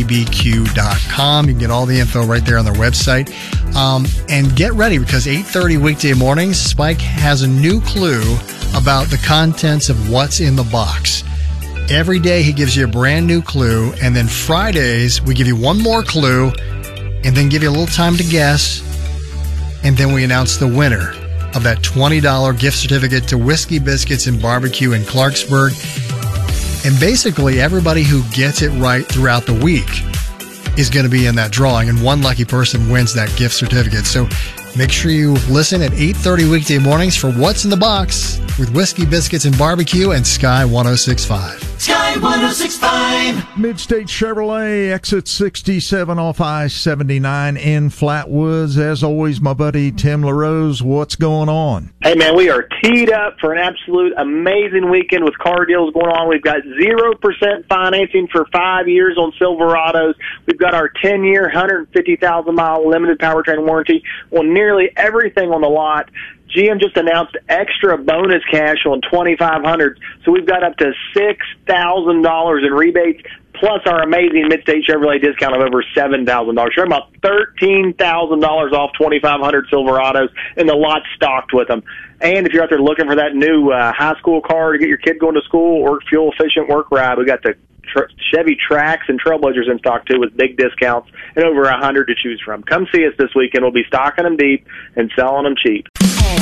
bbq.com. You can get all the info right there on their website. And get ready, because 8:30 weekday mornings, Spike has a new clue about the contents of what's in the box. Every day he gives you a brand new clue, and then Fridays we give you one more clue and then give you a little time to guess, and then we announce the winner of that $20 gift certificate to Whiskey Biscuits and Barbecue in Clarksburg. And basically everybody who gets it right throughout the week is going to be in that drawing, and one lucky person wins that gift certificate. So make sure you listen at 8:30 weekday mornings for What's in the Box with Whiskey Biscuits and Barbecue and Sky 106.5. Sky 106.5. Midstate Chevrolet, exit 67 off I-79 in Flatwoods. As always, my buddy Tim LaRose, what's going on? Hey, man, we are teed up for an absolute amazing weekend with car deals going on. We've got 0% financing for 5 years on Silverados. We've got our 10-year, 150,000-mile limited powertrain warranty on nearly everything on the lot. GM just announced extra bonus cash on 2,500, so we've got up to $6,000 in rebates, plus our amazing Midstate Chevrolet discount of over $7,000. You're talking about $13,000 off 2,500 Silverados, and the lot's stocked with them. And if you're out there looking for that new high school car to get your kid going to school or fuel-efficient work ride, we got the Chevy Trax and Trailblazers in stock, too, with big discounts and over 100 to choose from. Come see us this weekend. We'll be stocking them deep and selling them cheap.